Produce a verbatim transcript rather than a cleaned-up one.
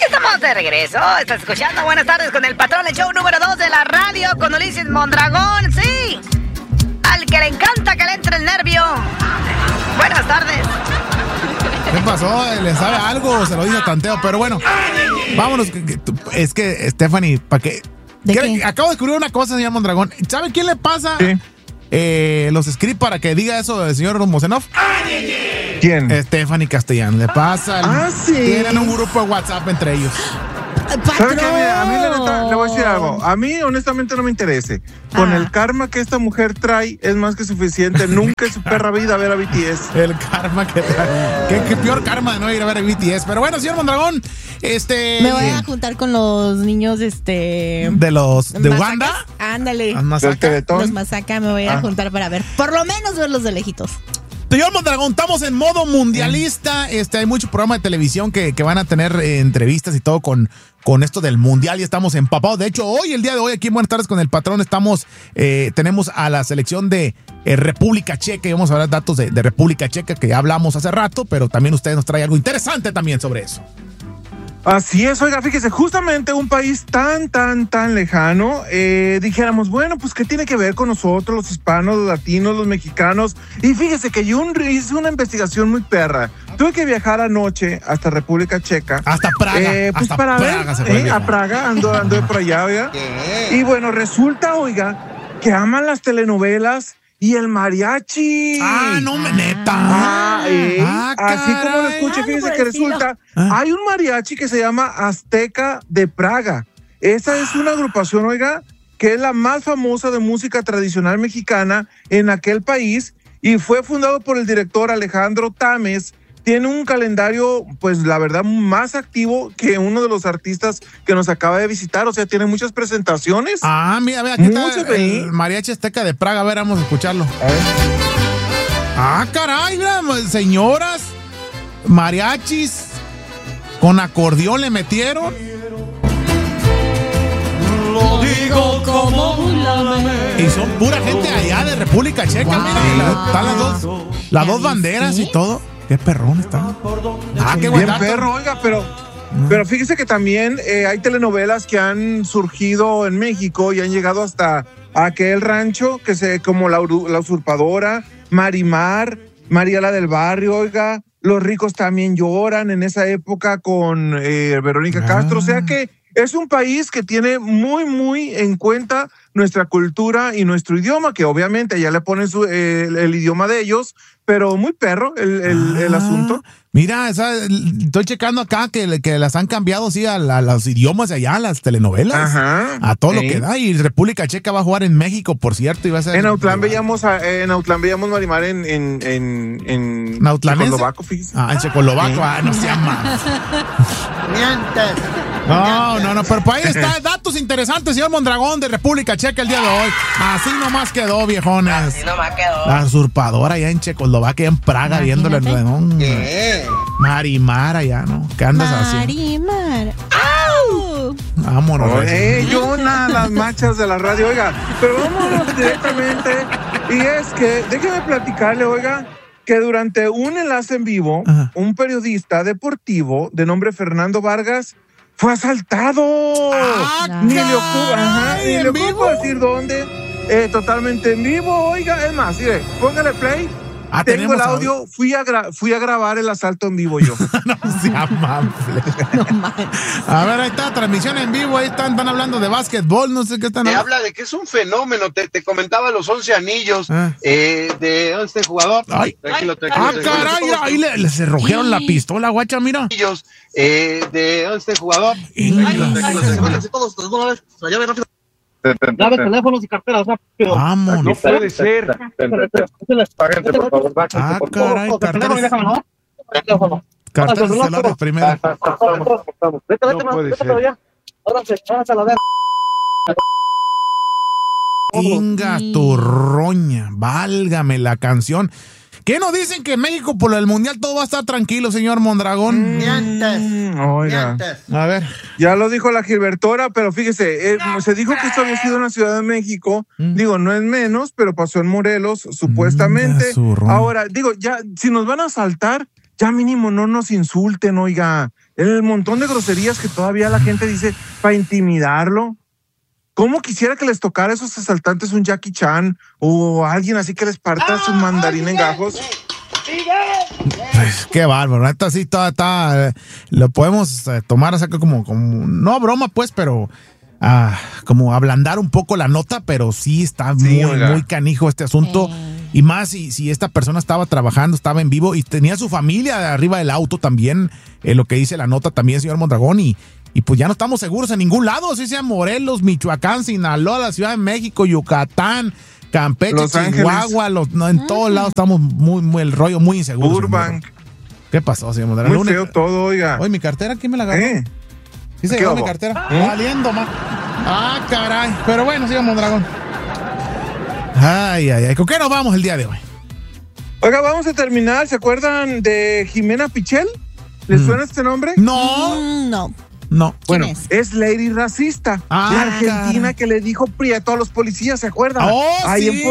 Estamos de regreso. Estás escuchando Buenas Tardes con el Patrón, el show número dos de la radio con Ulises Mondragón. Sí, al que le encanta que le entre el nervio. Buenas tardes. ¿Qué pasó? ¿Le sabe algo? Se lo dice tanteo, pero bueno, vámonos. Es que, Stephanie, ¿para qué? ¿De qué? Acabo de descubrir una cosa, señor Mondragón. ¿Sabe quién le pasa sí. eh, los scripts para que diga eso del señor Mosenov? ¿Quién? Stephanie Castellán. Le pasa. Ah, sí. Tienen un grupo de WhatsApp entre ellos. ¿Sabe qué? A mí la neta, le voy a decir algo. A mí, honestamente, no me interese. Con ah. el karma que esta mujer trae, es más que suficiente. Nunca en su perra vida a ver a B T S. El karma que trae. ¿Qué, qué peor karma de no ir a ver a B T S. Pero bueno, señor Mondragón, este... Me voy a juntar con los niños, este... ¿De los... de Uganda? Ándale. Los Masaka. Los Masaka me voy a ah. juntar para ver. Por lo menos verlos de lejitos. Señor Mondragón, estamos en modo mundialista. Este, hay muchos programas de televisión que, que van a tener eh, entrevistas y todo con, con esto del mundial y estamos empapados. De hecho, hoy, el día de hoy, aquí en Buenas Tardes con el Patrón, estamos, eh, tenemos a la selección de eh, República Checa y vamos a hablar datos de, de República Checa que ya hablamos hace rato, pero también ustedes nos traen algo interesante también sobre eso. Así es, oiga, fíjese, justamente un país tan, tan, tan lejano, eh, dijéramos, bueno, pues ¿qué tiene que ver con nosotros, los hispanos, los latinos, los mexicanos? Y fíjese que yo hice una investigación muy perra. Tuve que viajar anoche hasta República Checa. Hasta Praga. Eh, pues hasta para Praga ver, eh, a Praga, ando, ando por allá, oiga. Y bueno, resulta, oiga, que aman las telenovelas y el mariachi. Ah, no me neta. Ah, eh, ah, así como lo escuché, fíjense que resulta, ah. hay un mariachi que se llama Azteca de Praga. Esa es una agrupación, oiga, que es la más famosa de música tradicional mexicana en aquel país y fue fundado por el director Alejandro Tames. Tiene un calendario, pues la verdad, más activo que uno de los artistas que nos acaba de visitar. O sea, tiene muchas presentaciones. Ah, mira, mira, aquí está el, el mariachi Azteca de Praga. A ver, vamos a escucharlo. A ver. Ah, caray, mira, señoras, mariachis, con acordeón le metieron. Lo digo como un lamento. Y son pura gente allá de República Checa. Wow. Mira, están las dos, las dos banderas ¿sí? y todo. Qué perrón está. Ah, qué buen perro, oiga, pero, pero fíjese que también eh, hay telenovelas que han surgido en México y han llegado hasta aquel rancho que se, como la, la Usurpadora, Marimar, María la del Barrio, oiga, Los Ricos También Lloran en esa época con eh, Verónica ah. Castro, o sea que es un país que tiene muy, muy en cuenta nuestra cultura y nuestro idioma, que obviamente ya le ponen su, eh, el, el idioma de ellos, pero muy perro el, el, ah, el asunto. Mira, esa, estoy checando acá que, que las han cambiado, sí, a, la, a los idiomas de allá, a las telenovelas. Ajá. A todo sí. lo que da. Y República Checa va a jugar en México, por cierto. Y va a ser en Autlán veíamos, a, en Autlán veíamos Marimar en, en, en, en Checoslovaco, fíjese. Ah, en Checoslovaco, sí. ah, no se llama. Mientes. No, no, no, pero por ahí está. Datos interesantes, señor Mondragón de República Checa el día de hoy. Así nomás quedó, viejones. Así nomás quedó. La usurpadora allá en Checoslovaquia, en Praga, viéndole el redón. ¿Qué? Marimar allá, ¿no? ¿Qué andas haciendo? Marimar. ¡Au! Vámonos. Oye, Yona, las machas de la radio, oiga. Pero vámonos directamente. Y es que, déjeme platicarle, oiga, que durante un enlace en vivo, ajá, un periodista deportivo de nombre Fernando Vargas fue asaltado. Ah, ni le ocupa, ajá, ni le ocupa decir dónde. Eh, totalmente en vivo, oiga. Es más, mire, póngale play. Ah, tengo el audio, audio. Fui, a gra- fui a grabar el asalto en vivo yo. No sea amable. No, a ver, ahí está, transmisión en vivo, ahí están, están hablando de básquetbol, no sé qué están Te hablando. habla de que es un fenómeno, te, te comentaba los once anillos ah. eh, de este jugador. Ay, tranquilo, tranquilo. Ah, tranquilo, caray, tranquilo. Ahí le, le cerrojearon sí. la pistola, guacha, mira. Anillos eh, de este jugador. Tranquilo, tranquilo, tranquilo. Todos, todos, la llave rápido. Dame teléfonos y carteras rápido. Vámonos. No puede ser. Págate, por favor. Ah, caray, carteras. Carteras celulares primero. Vete, vete, vete todavía. Ahora se echa la de. Inga tu roña, válgame la canción. ¿Qué nos dicen que México por el mundial todo va a estar tranquilo, señor Mondragón? Mientes. Mm, oiga. Mientes. A ver. Ya lo dijo la Gilbertora, pero fíjese, eh, se dijo que esto había sido en la Ciudad de México. Mm. Digo, no es menos, pero pasó en Morelos, supuestamente. Mm, Ahora, digo, ya, si nos van a asaltar, ya mínimo no nos insulten, oiga. el montón de groserías que todavía la gente dice para intimidarlo. ¿Cómo quisiera que les tocara a esos asaltantes un Jackie Chan o alguien así que les parta su mandarín en gajos? Pues, qué bárbaro, neta sí está, está, lo podemos eh, tomar así como, como, no broma pues, pero ah, como ablandar un poco la nota, pero sí está Sí, muy, oiga. muy canijo este asunto. Eh. Y más si, si esta persona estaba trabajando, estaba en vivo y tenía su familia arriba del auto también, eh, lo que dice la nota también, señor Mondragón, y, y pues ya no estamos seguros en ningún lado, si sea Morelos, Michoacán, Sinaloa, la Ciudad de México, Yucatán, Campeche, Los Chihuahua, los, no, en todos lados estamos muy, muy, el rollo muy inseguro. señor Burbank. Mondragón. ¿Qué pasó, señor Mondragón? Muy La feo única- todo, oiga. Oye, mi cartera, ¿quién me la agarró? ¿Eh? ¿Sí se ¿Qué llevó mi hubo? cartera? ¿Eh? Valiendo, ma. Ah, caray. Pero bueno, señor Mondragón. Ay, ay, ay. ¿Con qué nos vamos el día de hoy? Oiga, vamos a terminar. ¿Se acuerdan de Jimena Pichel? ¿Les Mm. suena este nombre? No, Mm, no. no. Bueno, es? es Lady Racista, Ah, la argentina caray. que le dijo prieto a los policías, ¿se acuerdan? Oh, Ahí sí. en